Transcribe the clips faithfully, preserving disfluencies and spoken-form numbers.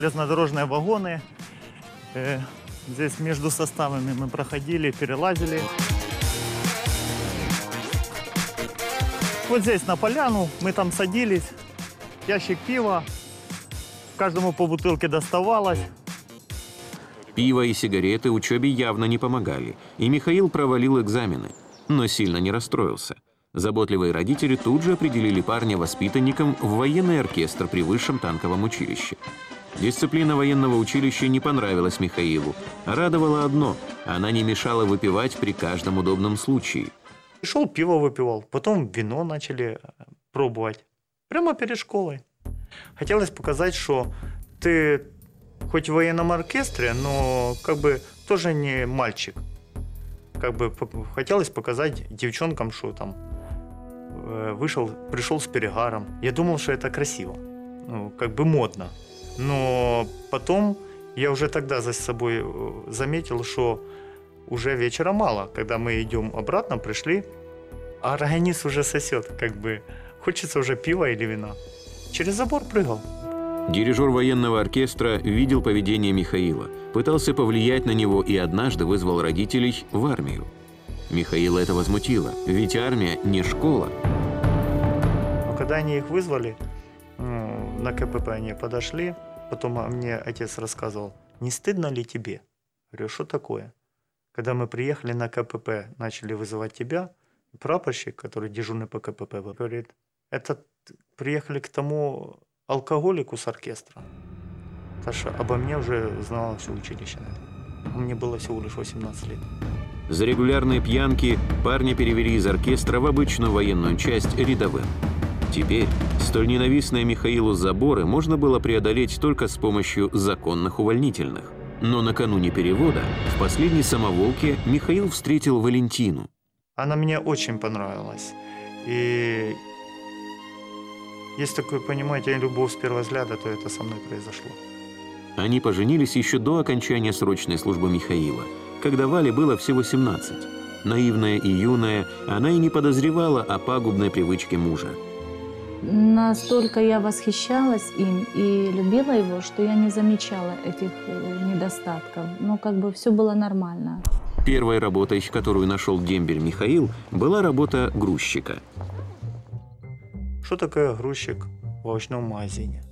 Железнодорожные вагоны. Э, здесь между составами мы проходили, перелазили. Вот здесь на поляну мы там садились. Ящик пива. Каждому по бутылке доставалось. Пиво и сигареты учебе явно не помогали, и Михаил провалил экзамены, но сильно не расстроился. Заботливые родители тут же определили парня воспитанником в военный оркестр при высшем танковом училище. Дисциплина военного училища не понравилась Михаилу, а радовало одно – она не мешала выпивать при каждом удобном случае. Шел пиво выпивал, потом вино начали пробовать. Прямо перед школой. Хотелось показать, что ты хоть в военном оркестре, но как бы тоже не мальчик. Как бы хотелось показать девчонкам, что там вышел, пришел с перегаром. Я думал, что это красиво, ну, как бы модно. Но потом я уже тогда за собой заметил, что уже вечера мало. Когда мы идем обратно, пришли, а организм уже сосет, как бы хочется уже пива или вина. Через забор прыгал. Дирижер военного оркестра видел поведение Михаила, пытался повлиять на него и однажды вызвал родителей в армию. Михаила это возмутило, ведь армия не школа. Но когда они их вызвали, на КПП они подошли, потом мне отец рассказывал, не стыдно ли тебе? Я говорю, что такое? Когда мы приехали на КПП, начали вызывать тебя, прапорщик, который дежурный по КПП, говорит, это приехали к тому алкоголику с оркестра. Потому что обо мне уже знало все училище. Мне было всего лишь восемнадцать лет. За регулярные пьянки парня перевели из оркестра в обычную военную часть рядовым. Теперь столь ненавистные Михаилу заборы можно было преодолеть только с помощью законных увольнительных. Но накануне перевода в последней самоволке Михаил встретил Валентину. Она мне очень понравилась. И есть такое, понимаете, любовь с первого взгляда, то это со мной произошло. Они поженились еще до окончания срочной службы Михаила, когда Вале было всего семнадцать. Наивная и юная, она и не подозревала о пагубной привычке мужа. Настолько я восхищалась им и любила его, что я не замечала этих недостатков. Но как бы все было нормально. Первой работой, которую нашел дембель Михаил, была работа грузчика. Что такое грузчик в овощном магазине?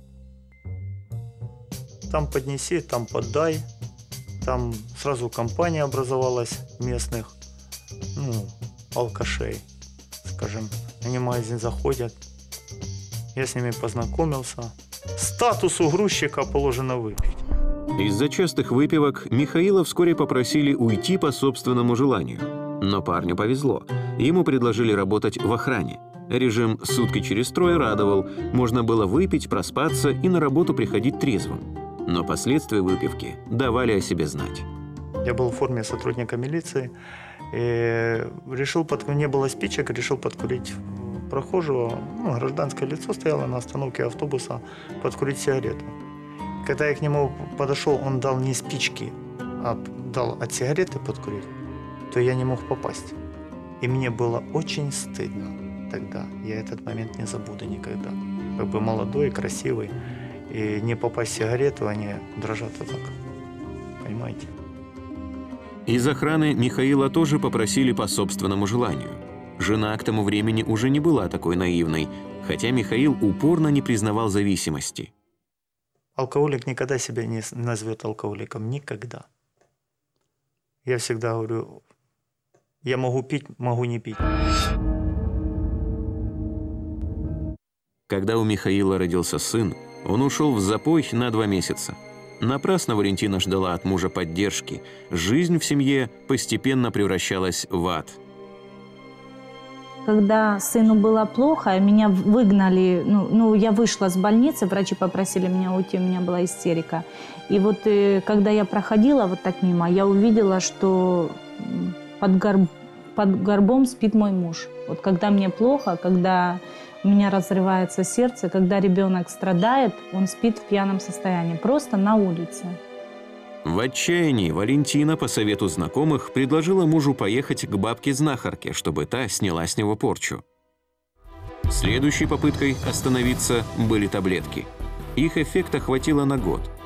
Там поднеси, там подай. Там сразу компания образовалась местных, ну, алкашей, скажем. Они в магазин заходят. Я с ними познакомился. Статус у грузчика положено выпить. Из-за частых выпивок Михаила вскоре попросили уйти по собственному желанию. Но парню повезло. Ему предложили работать в охране. Режим «сутки через трое» радовал. Можно было выпить, проспаться и на работу приходить трезвым. Но последствия выпивки давали о себе знать. Я был в форме сотрудника милиции. И решил, под... не было спичек, решил подкурить прохожего. Ну, гражданское лицо стояло на остановке автобуса, подкурить сигарету. Когда я к нему подошел, он дал не спички, а дал от сигареты подкурить, то я не мог попасть. И мне было очень стыдно тогда. Я этот момент не забуду никогда. Как бы молодой, красивый. И не попасть в сигарету, они дрожат вот так. Понимаете? Из охраны Михаила тоже попросили по собственному желанию. Жена к тому времени уже не была такой наивной, хотя Михаил упорно не признавал зависимости. Алкоголик никогда себя не назовет алкоголиком. Никогда. Я всегда говорю, я могу пить, могу не пить. Когда у Михаила родился сын, он ушел в запой на два месяца. Напрасно Валентина ждала от мужа поддержки. Жизнь в семье постепенно превращалась в ад. Когда сыну было плохо, меня выгнали, ну, ну я вышла с больницы, врачи попросили меня уйти, у меня была истерика. И вот э, когда я проходила вот так мимо, я увидела, что под, горб, под горбом спит мой муж. Вот когда мне плохо, когда у меня разрывается сердце, когда ребенок страдает, он спит в пьяном состоянии, просто на улице. В отчаянии Валентина по совету знакомых предложила мужу поехать к бабке-знахарке, чтобы та сняла с него порчу. Следующей попыткой остановиться были таблетки. Их эффекта хватило на год.